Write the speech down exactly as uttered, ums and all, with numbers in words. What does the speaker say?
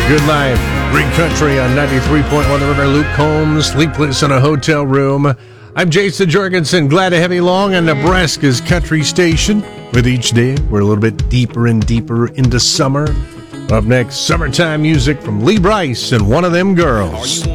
Good Life, Great Country on ninety-three point one The River. Luke Combs, Sleepless in a Hotel Room. I'm Jason Jorgensen, glad to have you along on Nebraska's country station. With each day, we're a little bit deeper and deeper into summer. Up next, summertime music from Lee Brice and One of Them Girls.